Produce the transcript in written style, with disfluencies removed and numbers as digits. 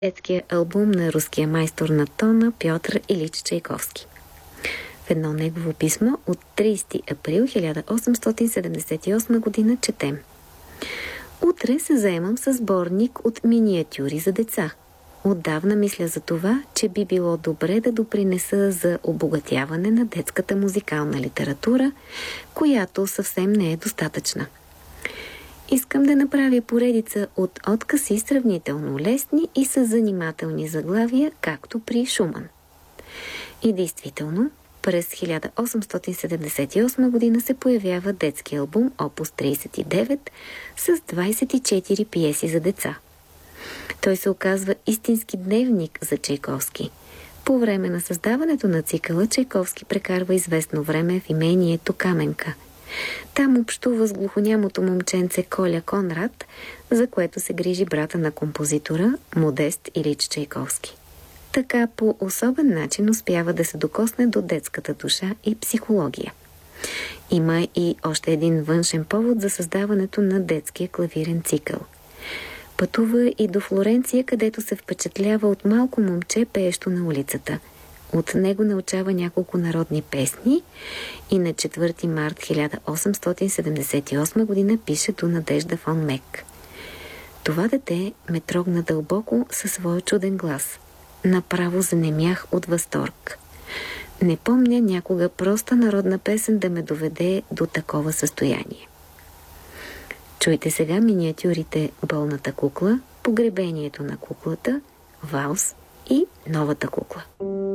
детския албум на руския майстор на тона Пьотър Илич Чайковски. В едно негово писмо от 30 април 1878 година четем: „Утре се заемам със сборник от миниатюри за деца. Отдавна мисля за това, че би било добре да допринеса за обогатяване на детската музикална литература, която съвсем не е достатъчна. Искам да направя поредица от откази сравнително лесни и с занимателни заглавия, както при Шуман.“ И действително, през 1878 година се появява детски албум Опус 39 с 24 пиеси за деца. Той се оказва истински дневник за Чайковски. По време на създаването на цикъла Чайковски прекарва известно време в имението Каменка. Там общува с глухонямото момченце Коля Конрад, за което се грижи брата на композитора Модест Илич Чайковски. Така по особен начин успява да се докосне до детската душа и психология. Има и още един външен повод за създаването на детския клавирен цикъл. Пътува и до Флоренция, където се впечатлява от малко момче, пеещо на улицата. От него научава няколко народни песни и на 4 март 1878 година пише до Надежда фон Мек: „Това дете ме трогна дълбоко със своя чуден глас. Направо занемях от възторг. Не помня някога проста народна песен да ме доведе до такова състояние.“ Чуйте сега миниатюрите „Болната кукла“, „Погребението на куклата“, „Валс“ и „Новата кукла“.